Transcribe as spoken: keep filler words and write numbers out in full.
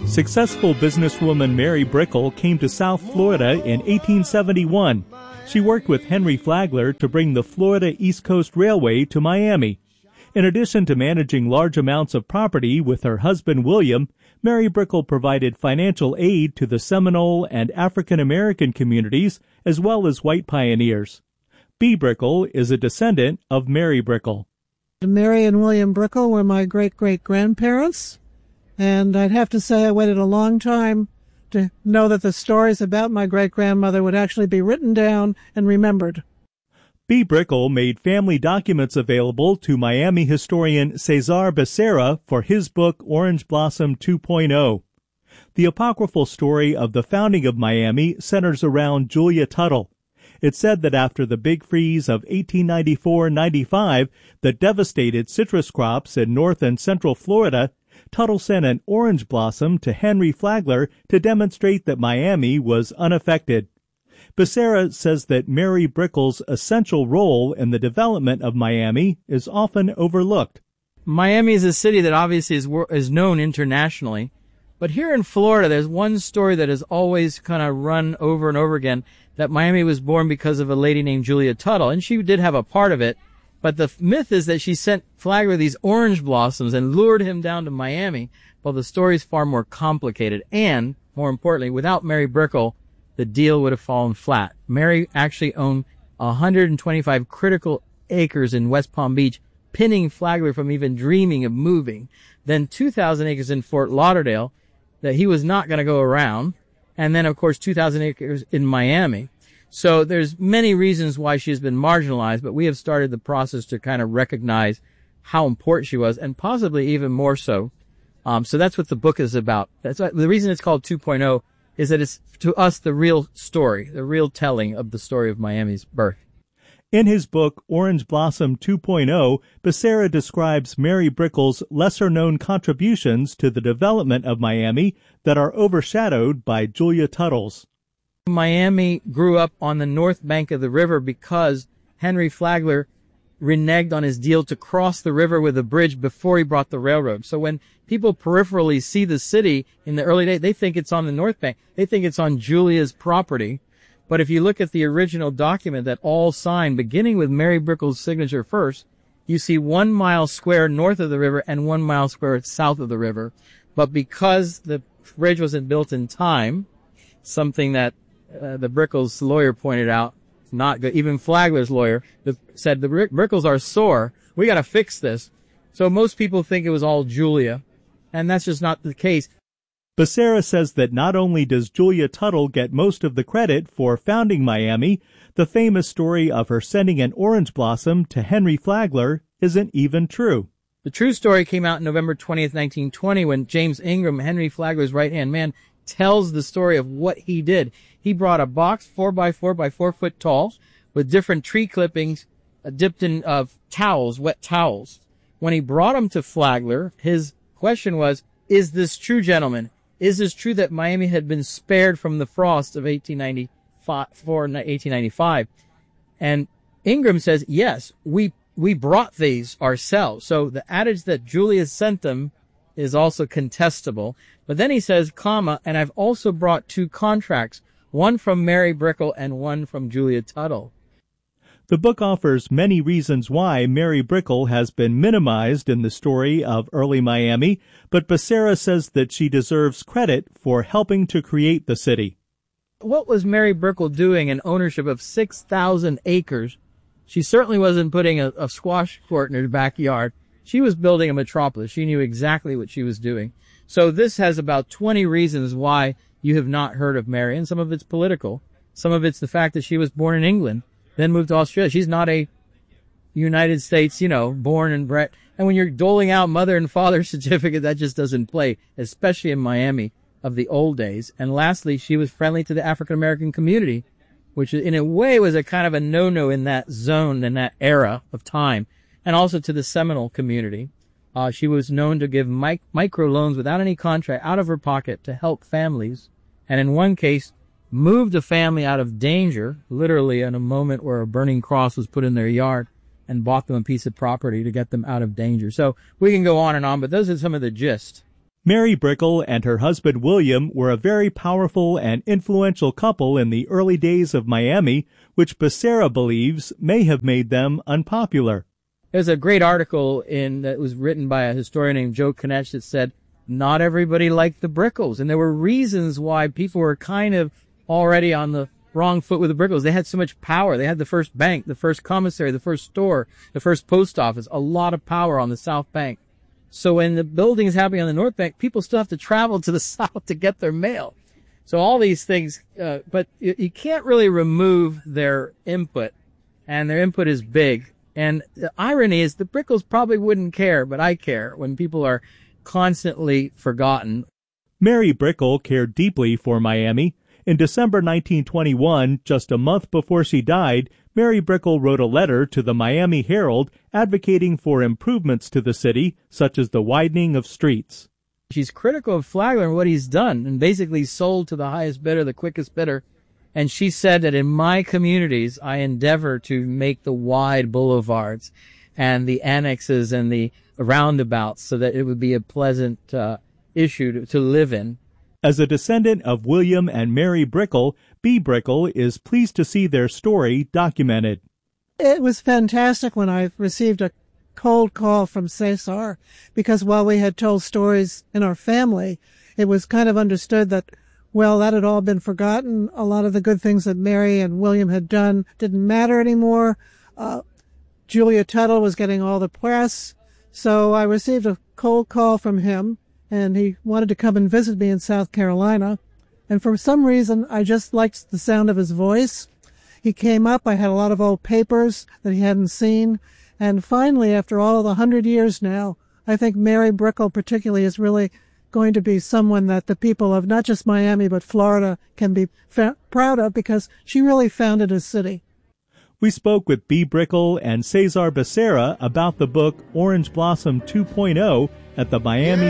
Successful businesswoman Mary Brickell came to South Florida in eighteen seventy-one. She worked with Henry Flagler to bring the Florida East Coast Railway to Miami. In addition to managing large amounts of property with her husband William, Mary Brickell provided financial aid to the Seminole and African American communities as well as white pioneers. Bea Brickell is a descendant of Mary Brickell. Mary and William Brickell were my great-great-grandparents, and I'd have to say I waited a long time to know that the stories about my great-grandmother would actually be written down and remembered. Bea Brickell made family documents available to Miami historian Cesar Becerra for his book Orange Blossom two point oh. The apocryphal story of the founding of Miami centers around Julia Tuttle. It's said that after the big freeze of eighteen ninety-four ninety-five that devastated citrus crops in North and Central Florida, Tuttle sent an orange blossom to Henry Flagler to demonstrate that Miami was unaffected. Becerra says that Mary Brickell's essential role in the development of Miami is often overlooked. Miami is a city that obviously is, is known internationally, but here in Florida there's one story that has always kind of run over and over again, that Miami was born because of a lady named Julia Tuttle, and she did have a part of it, but the myth is that she sent Flagler these orange blossoms and lured him down to Miami. Well, the story is far more complicated, and, more importantly, without Mary Brickell, the deal would have fallen flat. Mary actually owned one hundred twenty-five critical acres in West Palm Beach, pinning Flagler from even dreaming of moving. Then two thousand acres in Fort Lauderdale that he was not going to go around. And then, of course, two thousand acres in Miami. So there's many reasons why she has been marginalized, but we have started the process to kind of recognize how important she was, and possibly even more so. Um, so that's what the book is about. That's what, the reason it's called two point oh is that it's, to us, the real story, the real telling of the story of Miami's birth. In his book, Orange Blossom two point oh, Becerra describes Mary Brickell's lesser-known contributions to the development of Miami that are overshadowed by Julia Tuttle's. Miami grew up on the north bank of the river because Henry Flagler reneged on his deal to cross the river with a bridge before he brought the railroad. So when people peripherally see the city in the early days, they think it's on the north bank. They think it's on Julia's property. But if you look at the original document that all signed, beginning with Mary Brickell's signature first, you see one mile square north of the river and one mile square south of the river. But because the bridge wasn't built in time, something that uh, the Brickell's lawyer pointed out, not good. Even Flagler's lawyer the, said the Brickels are sore. We got to fix this. So most people think it was all Julia, and that's just not the case. Becerra says that not only does Julia Tuttle get most of the credit for founding Miami, the famous story of her sending an orange blossom to Henry Flagler isn't even true. The true story came out November twentieth, nineteen twenty, when James Ingram, Henry Flagler's right-hand man, tells the story of what he did. He brought a box four by four by four foot tall with different tree clippings uh, dipped in uh, towels, wet towels. When he brought them to Flagler, his question was, is this true, gentlemen? Is this true that Miami had been spared from the frost of eighteen ninety-four and eighteen ninety-five? And Ingram says, yes, we we brought these ourselves. So the adage that Julia sent them is also contestable. But then he says, comma, and I've also brought two contracts, one from Mary Brickell and one from Julia Tuttle. The book offers many reasons why Mary Brickell has been minimized in the story of early Miami, but Becerra says that she deserves credit for helping to create the city. What was Mary Brickell doing in ownership of six thousand acres? She certainly wasn't putting a, a squash court in her backyard. She was building a metropolis. She knew exactly what she was doing. So this has about twenty reasons why you have not heard of Mary, and some of it's political. Some of it's the fact that she was born in England, then moved to Australia. She's not a United States, you know, born and bred. And when you're doling out mother and father certificate, that just doesn't play, especially in Miami of the old days. And lastly, she was friendly to the African American community, which in a way was a kind of a no-no in that zone, in that era of time, and also to the Seminole community. Uh, she was known to give mic- micro loans without any contract out of her pocket to help families. And in one case, moved a family out of danger, literally in a moment where a burning cross was put in their yard, and bought them a piece of property to get them out of danger. So we can go on and on, but those are some of the gist. Mary Brickell and her husband William were a very powerful and influential couple in the early days of Miami, which Becerra believes may have made them unpopular. There's a great article in that was written by a historian named Joe Konech that said not everybody liked the Brickells, and there were reasons why people were kind of already on the wrong foot with the Brickells. They had so much power. They had the first bank, the first commissary, the first store, the first post office, a lot of power on the South Bank. So when the building is happening on the North Bank, people still have to travel to the South to get their mail. So all these things, uh, but you, you can't really remove their input, and their input is big. And the irony is the Brickells probably wouldn't care, but I care when people are constantly forgotten. Mary Brickell cared deeply for Miami. In December nineteen twenty-one, just a month before she died, Mary Brickell wrote a letter to the Miami Herald advocating for improvements to the city, such as the widening of streets. She's critical of Flagler and what he's done, and basically sold to the highest bidder, the quickest bidder. And she said that in my communities, I endeavor to make the wide boulevards and the annexes and the roundabouts so that it would be a pleasant uh, issue to, to live in. As a descendant of William and Mary Brickell, Bea Brickell is pleased to see their story documented. It was fantastic when I received a cold call from Cesar, because while we had told stories in our family, it was kind of understood that, well, that had all been forgotten. A lot of the good things that Mary and William had done didn't matter anymore. Uh, Julia Tuttle was getting all the press. So I received a cold call from him, and he wanted to come and visit me in South Carolina. And for some reason, I just liked the sound of his voice. He came up. I had a lot of old papers that he hadn't seen. And finally, after all the hundred years now, I think Mary Brickell particularly is really going to be someone that the people of not just Miami but Florida can be fa- proud of, because she really founded a city. We spoke with Bea Brickell and Cesar Becerra about the book Orange Blossom two point oh at the Miami